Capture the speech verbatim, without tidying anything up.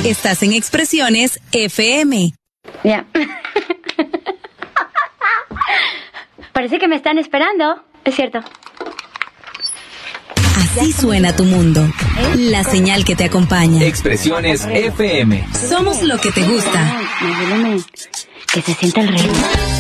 Estás en Expresiones F M. Ya. Parece que me están esperando. Es cierto. Así suena tu mundo. La señal que te acompaña. Expresiones F M. Somos lo que te gusta. Que se sienta el ritmo.